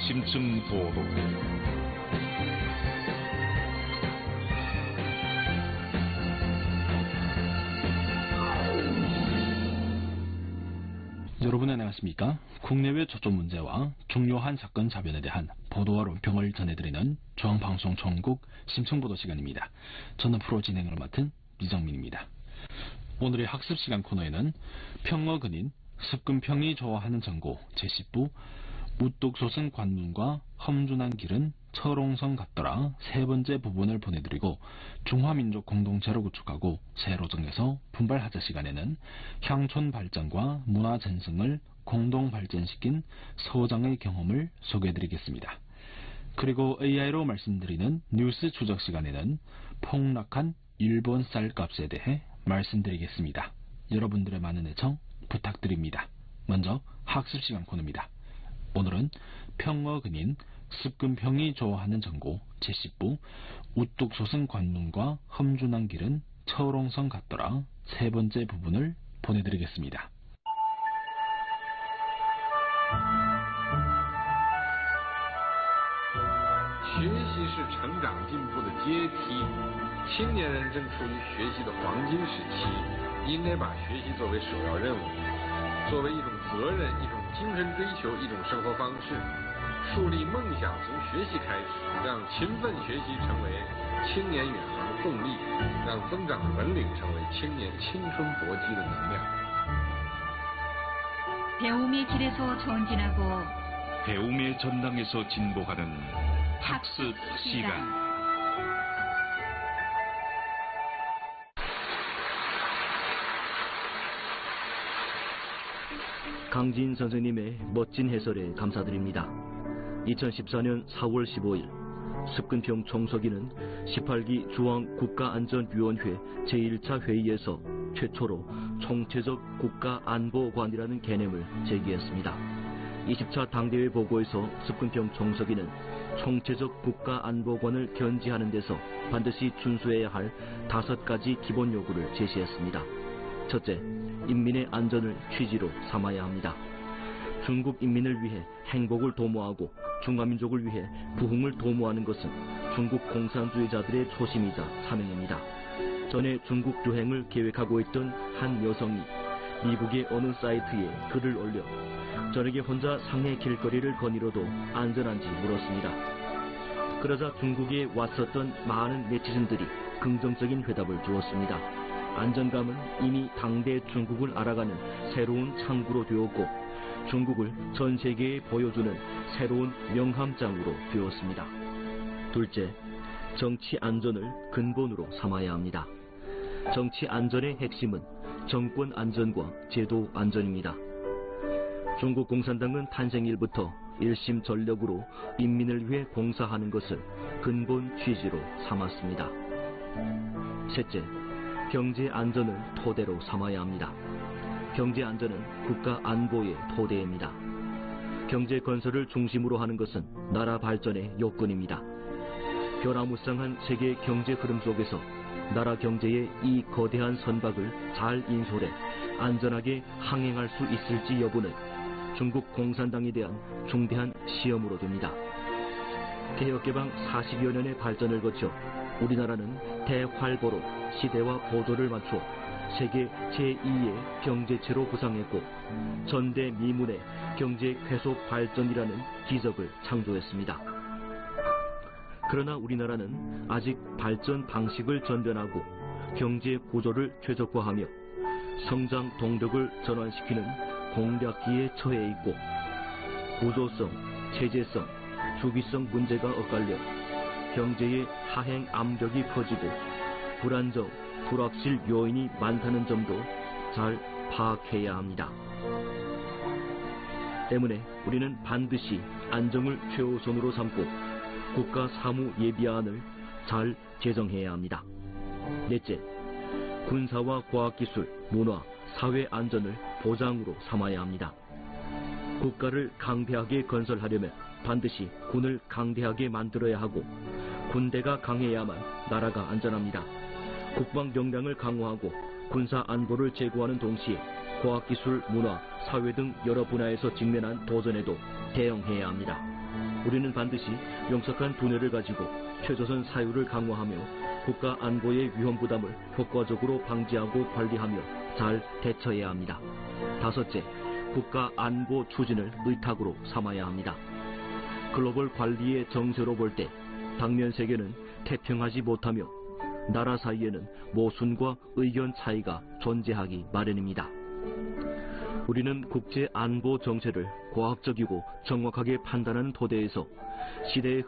심층 보도. 여러분 안녕하십니까? 국내외 초점 문제와 중요한 사건 자변에 대한 보도와 논평을 전해드리는 중앙방송 전국 심층보도 시간입니다. 저는 프로 진행을 맡은 이정민입니다. 오늘의 학습시간 코너에는 평어근인 습근평이 좋아하는 전고 제10부 우뚝솟은 관문과 험준한 길은 철옹성 같더라 세 번째 부분을 보내드리고, 중화민족 공동체로 구축하고 새로 정해서 분발하자 시간에는 향촌 발전과 문화 전승을 공동 발전시킨 서장의 경험을 소개해드리겠습니다. 그리고 AI로 말씀드리는 뉴스 추적 시간에는 폭락한 일본 쌀 값에 대해 말씀드리겠습니다. 여러분들의 많은 애청 부탁드립니다. 먼저 학습시간 코너입니다. 오늘은 평어근인 습근평이 좋아하는 전고 제10부 우뚝솟은 관문과 험준한 길은 철옹성 같더라 세 번째 부분을 보내드리겠습니다. 学习是成长进步的阶梯，青年人正处于学习的黄金时期，应该把学习作为首要任务，作为一种责任、一种精神追求、一种生活方式。树立梦想从学习开始，让勤奋学习成为青年远航的动力，让增长的本领成为青年青春搏击的能量。 배움의 길에서 전진하고 배움의 전당에서 진보하는 학습 시간. 강진 선생님의 멋진 해설에 감사드립니다. 2014년 4월 15일 습근평 총서기는 18기 중앙국가안전위원회 제1차 회의에서 최초로 총체적 국가안보관이라는 개념을 제기했습니다. 20차 당대회 보고에서 습근평 총서기는 총체적 국가안보관을 견지하는 데서 반드시 준수해야 할 5가지 기본 요구를 제시했습니다. 첫째, 인민의 안전을 취지로 삼아야 합니다. 중국 인민을 위해 행복을 도모하고 중화민족을 위해 부흥을 도모하는 것은 중국 공산주의자들의 초심이자 사명입니다. 전에 중국 여행을 계획하고 있던 한 여성이 미국의 어느 사이트에 글을 올려 저녁에 혼자 상해 길거리를 거니러도 안전한지 물었습니다. 그러자 중국에 왔었던 많은 네티즌들이 긍정적인 회답을 주었습니다. 안전감은 이미 당대 중국을 알아가는 새로운 창구로 되었고 중국을 전 세계에 보여주는 새로운 명함장으로 되었습니다. 둘째, 정치 안전을 근본으로 삼아야 합니다. 정치 안전의 핵심은 정권 안전과 제도 안전입니다. 중국 공산당은 탄생일부터 일심전력으로 인민을 위해 봉사하는 것을 근본 취지로 삼았습니다. 셋째, 경제 안전을 토대로 삼아야 합니다. 경제 안전은 국가 안보의 토대입니다. 경제 건설을 중심으로 하는 것은 나라 발전의 요건입니다. 변화무쌍한 세계 경제 흐름 속에서 나라 경제의 이 거대한 선박을 잘 인솔해 안전하게 항행할 수 있을지 여부는 중국 공산당에 대한 중대한 시험으로 됩니다. 개혁개방 40여 년의 발전을 거쳐 우리나라는 대활보로 시대와 보조를 맞춰 세계 제2의 경제체로 부상했고 전대미문의 경제 회속 발전이라는 기적을 창조했습니다. 그러나 우리나라는 아직 발전 방식을 전변하고 경제 구조를 최적화하며 성장 동력을 전환시키는 공략기에 처해 있고 구조성, 체제성, 주기성 문제가 엇갈려 경제의 하행 압력이 커지고 불안정, 불확실 요인이 많다는 점도 잘 파악해야 합니다. 때문에 우리는 반드시 안정을 최우선으로 삼고 국가 사무 예비안을 잘 제정해야 합니다. 넷째, 군사와 과학기술, 문화, 사회 안전을 보장으로 삼아야 합니다. 국가를 강대하게 건설하려면 반드시 군을 강대하게 만들어야 하고 군대가 강해야만 나라가 안전합니다. 국방 역량을 강화하고 군사 안보를 제고하는 동시에 과학기술, 문화, 사회 등 여러 분야에서 직면한 도전에도 대응해야 합니다. 우리는 반드시 명석한 두뇌를 가지고 최조선 사유를 강화하며 국가 안보의 위험 부담을 효과적으로 방지하고 관리하며 잘 대처해야 합니다. 다섯째, 국가 안보 추진을 의탁으로 삼아야 합니다. 글로벌 관리의 정세로 볼 때 당면 세계는 태평하지 못하며 나라 사이에는 모순과 의견 차이가 존재하기 마련입니다. 우리는 국제 안보 정세를 과학적이고 정확하게 판단하는 토대에서 시대의